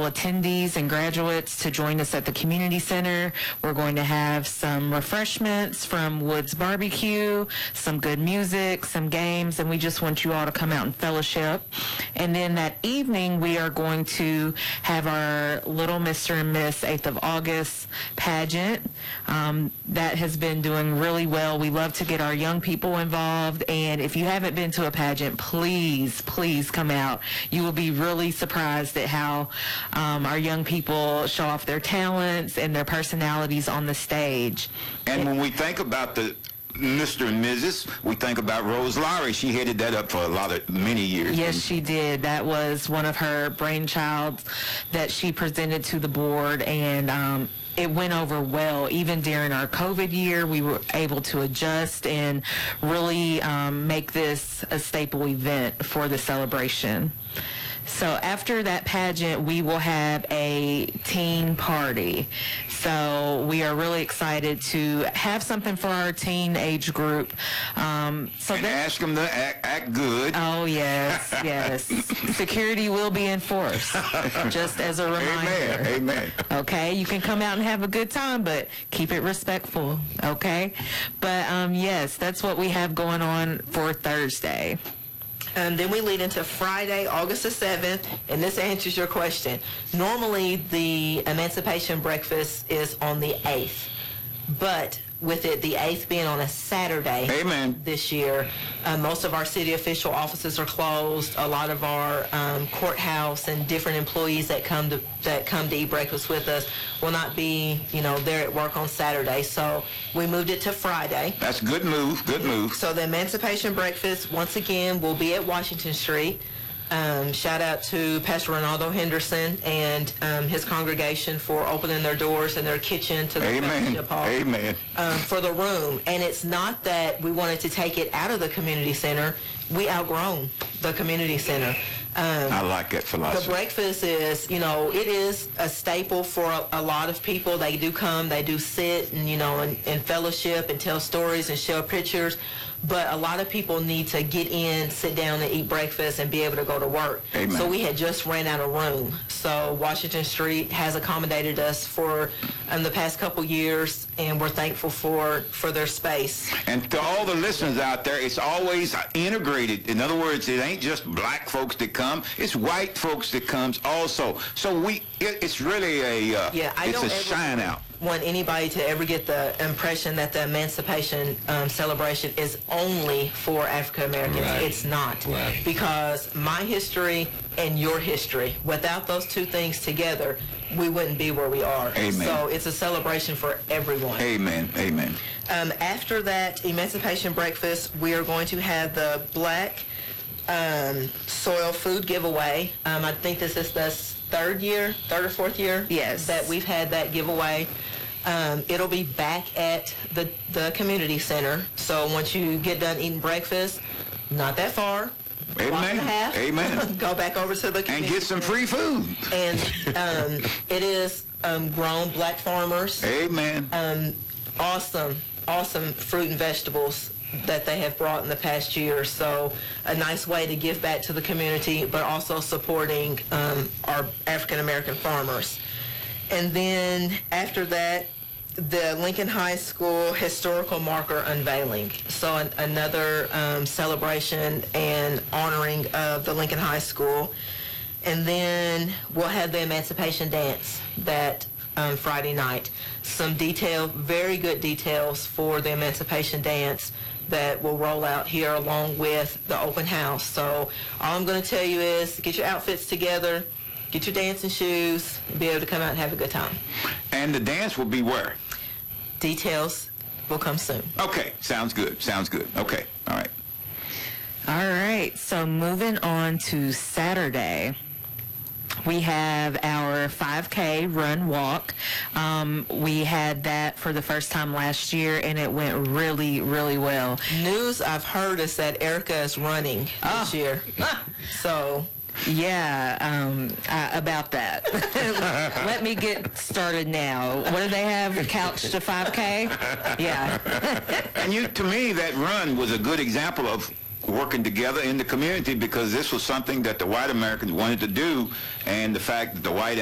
school attendees and graduates to join us at the community center. We're going to have some refreshments from Woods Barbecue, some good music, some games, and we just want you all to come out and fellowship. And then that evening, we are going to have our Little Mr. and Miss 8th of August pageant. That has been doing really well. We love to get our young people involved, and if you haven't been to a pageant, please come out. You will be really surprised at how our young people show off their talents and their personalities on the stage. And when we think about the Mr. and Mrs., we think about Rose Lowry. She headed that up for many years. Yes, she did. That was one of her brainchilds that she presented to the board, and it went over well. Even during our COVID year, we were able to adjust and really make this a staple event for the celebration. So after that pageant, we will have a teen party. So we are really excited to have something for our teenage group. And ask them to act good. Oh, yes, yes. Security will be enforced, just as a reminder. Amen. Okay, you can come out and have a good time, but keep it respectful, okay? But, yes, that's what we have going on for Thursday. Then we lead into Friday, August the 7th, and this answers your question. Normally, the Emancipation Breakfast is on the 8th, but with it, the 8th being on a Saturday. Amen. This year, most of our city official offices are closed. A lot of our courthouse and different employees that come to eat breakfast with us will not be, there at work on Saturday. So we moved it to Friday. That's a good move. Good move. So the Emancipation Breakfast, once again, will be at Washington Street. Shout out to Pastor Ronaldo Henderson and his congregation for opening their doors and their kitchen to the fellowship hall. Amen. For the room. And it's not that we wanted to take it out of the community center. We outgrown the community center. I like that philosophy. The breakfast is, it is a staple for a lot of people. They do come, they do sit and, and fellowship and tell stories and show pictures. But a lot of people need to get in, sit down and eat breakfast and be able to go to work. Amen. So we had just ran out of room. So Washington Street has accommodated us for the past couple years, and we're thankful for their space. And to all the listeners out there, it's always integrated. In other words, it ain't just black folks that come, it's white folks that comes also. So it's really it's a shine out. Want anybody to ever get the impression that the Emancipation celebration is only for African Americans. Right. It's not. Right. Because my history and your history, without those two things together, we wouldn't be where we are. Amen. So it's a celebration for everyone. Amen. Amen. After that Emancipation Breakfast, we are going to have the Black Soil Food Giveaway. I think this is the third or fourth year that we've had that giveaway. It'll be back at the community center. So once you get done eating breakfast, not that far, Amen. block and a half, Amen. go back over to the community and get some center. free food. And it is grown black farmers. Amen. Awesome fruit and vegetables that they have brought in the past year. So a nice way to give back to the community, but also supporting our African American farmers. And then after that, the Lincoln High School historical marker unveiling. So another celebration and honoring of the Lincoln High School. And then we'll have the Emancipation Dance that Friday night. Some very good details for the Emancipation Dance that will roll out here along with the open house. So all I'm going to tell you is get your outfits together, get your dancing shoes, and be able to come out and have a good time. And the dance will be where? Details will come soon. Okay, sounds good. Okay, all right. All right, so moving on to Saturday. We have our 5K run walk. We had that for the first time last year, and it went really, really well. News I've heard is that Erica is running this year. So Yeah, about that. Let me get started now. What do they have? Couch to 5K? Yeah. And to me, that run was a good example of working together in the community, because this was something that the white Americans wanted to do, and the fact that the white